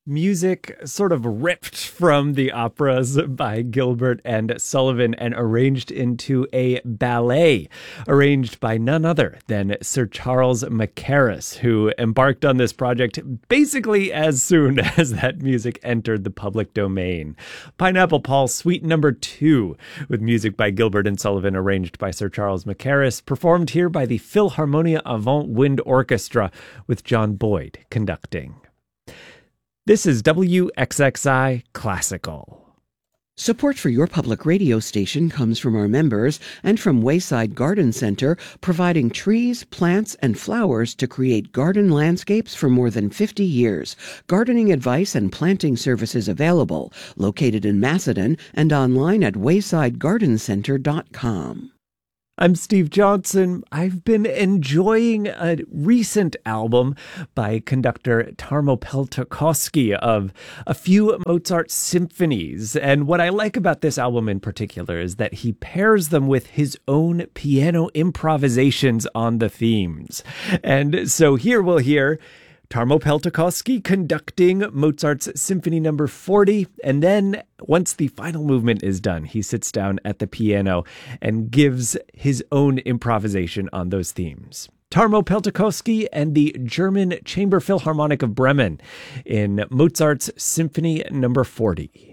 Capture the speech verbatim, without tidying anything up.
music sort of ripped from the operas by Gilbert and Sullivan and arranged into a ballet, arranged by none other than Sir Charles Mackerras, who embarked on this project basically as soon as that music entered the public domain. Pineapple Paul Suite Number Two, with music by Gilbert and Sullivan, arranged by Sir Charles Mackerras, performed here by the Philharmonia Avant Wind Orchestra, with John Boyd conducting. This is W X X I Classical. Support for your public radio station comes from our members and from Wayside Garden Center, providing trees, plants, and flowers to create garden landscapes for more than fifty years. Gardening advice and planting services available. Located in Macedon and online at wayside garden center dot com. I'm Steve Johnson. I've been enjoying a recent album by conductor Tarmo Peltokoski of a few Mozart symphonies. And what I like about this album in particular is that he pairs them with his own piano improvisations on the themes. And so here we'll hear Tarmo Peltokoski conducting Mozart's Symphony Number forty, and then once the final movement is done, he sits down at the piano and gives his own improvisation on those themes. Tarmo Peltokoski and the German Chamber Philharmonic of Bremen in Mozart's Symphony Number forty.